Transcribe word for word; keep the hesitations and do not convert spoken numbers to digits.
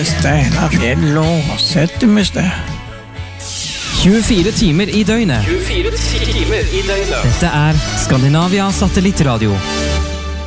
Steinar Fjello, sette med sted. tjuefire timer i døgnet. tjuefire timer i døgnet. Dette er Skandinavia Satellittradio.